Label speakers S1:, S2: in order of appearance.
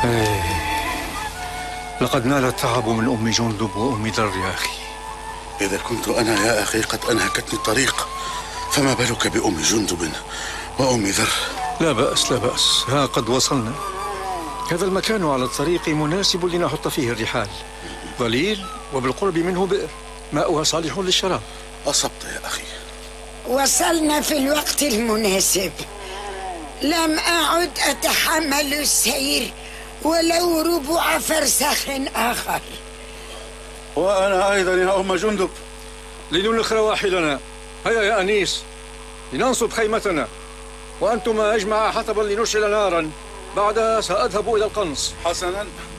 S1: إيه. لقد نال التعب من أم جندب وأم ذر يا أخي.
S2: إذا كنت أنا يا أخي قد أنهكتني الطريق، فما بالك بأم جندب وأم ذر؟
S1: لا بأس لا بأس، ها قد وصلنا. هذا المكان على الطريق مناسب لنحط فيه الرحال، ظليل وبالقرب منه بئر ماؤها صالح للشراب.
S2: أصبت يا أخي،
S3: وصلنا في الوقت المناسب. لم أعد أتحمل السير ولو ربع فرسخ آخر.
S2: وأنا أيضا يا أم جندب.
S1: لننخ رواحلنا، هيا يا أنيس لننصب خيمتنا، وأنتما أجمع حطبا لنشعل نارا، بعدها سأذهب إلى القنص.
S2: حسنا.